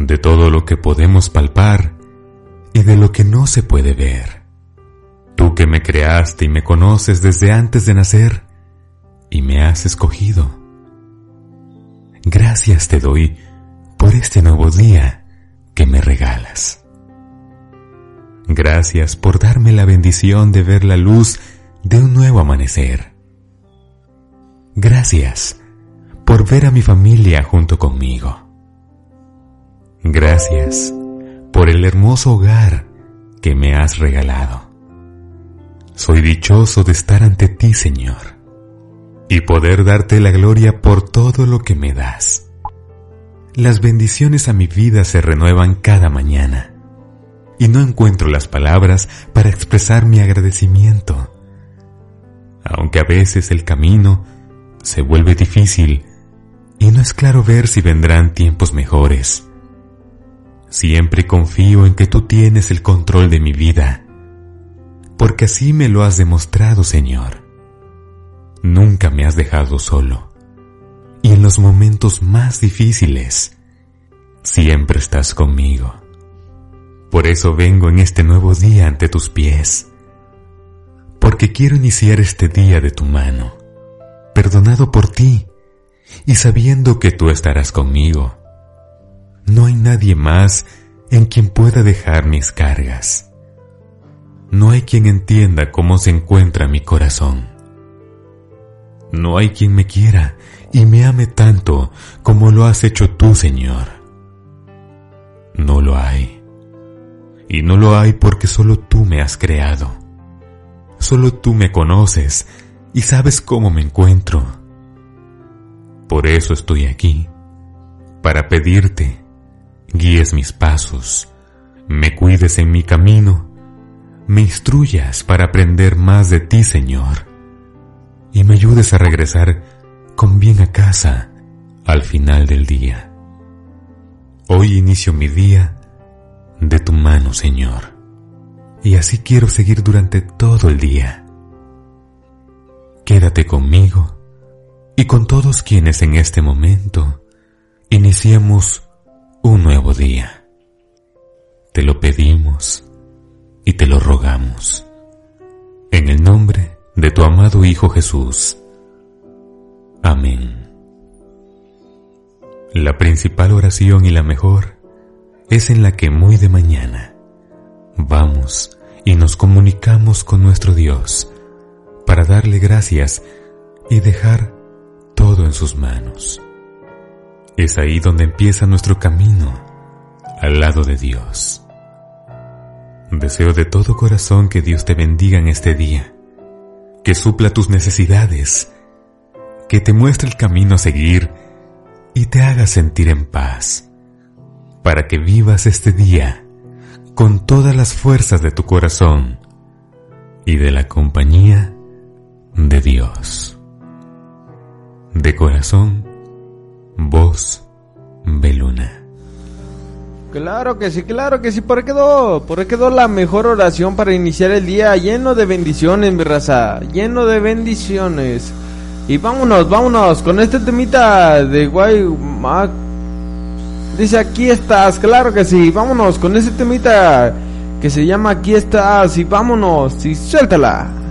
de todo lo que podemos palpar y de lo que no se puede ver. Tú que me creaste y me conoces desde antes de nacer y me has escogido. Gracias te doy por este nuevo día que me regalas. Gracias por darme la bendición de ver la luz de un nuevo amanecer. Gracias por ver a mi familia junto conmigo. Gracias por el hermoso hogar que me has regalado. Soy dichoso de estar ante ti, Señor, y poder darte la gloria por todo lo que me das. Las bendiciones a mi vida se renuevan cada mañana, y no encuentro las palabras para expresar mi agradecimiento. Aunque a veces el camino se vuelve difícil y no es claro ver si vendrán tiempos mejores, siempre confío en que tú tienes el control de mi vida, porque así me lo has demostrado, Señor. Nunca me has dejado solo, y en los momentos más difíciles, siempre estás conmigo. Por eso vengo en este nuevo día ante tus pies, porque quiero iniciar este día de tu mano, perdonado por ti y sabiendo que tú estarás conmigo. No hay nadie más en quien pueda dejar mis cargas. No hay quien entienda cómo se encuentra mi corazón. No hay quien me quiera y me ame tanto como lo has hecho tú, Señor. No lo hay. Y no lo hay porque solo tú me has creado. Solo tú me conoces y sabes cómo me encuentro. Por eso estoy aquí, para pedirte, guíes mis pasos, me cuides en mi camino, me instruyas para aprender más de ti, Señor, y me ayudes a regresar con bien a casa al final del día. Hoy inicio mi día de tu mano, Señor, y así quiero seguir durante todo el día. Quédate conmigo y con todos quienes en este momento iniciemos un nuevo día. Te lo pedimos y te lo rogamos, en el nombre de tu amado Hijo Jesús. Amén. La principal oración y la mejor es en la que muy de mañana vamos y nos comunicamos con nuestro Dios para darle gracias y dejar todo en sus manos. Es ahí donde empieza nuestro camino al lado de Dios. Deseo de todo corazón que Dios te bendiga en este día, que supla tus necesidades, que te muestre el camino a seguir y te haga sentir en paz, para que vivas este día con todas las fuerzas de tu corazón y de la compañía de Dios. De corazón, Voz Beluna. Claro que sí, por ahí quedó la mejor oración para iniciar el día, lleno de bendiciones, mi raza, lleno de bendiciones. Y vámonos con este temita de Guay. Dice aquí estás, claro que sí, vámonos con ese temita que se llama Aquí estás y vámonos y suéltala.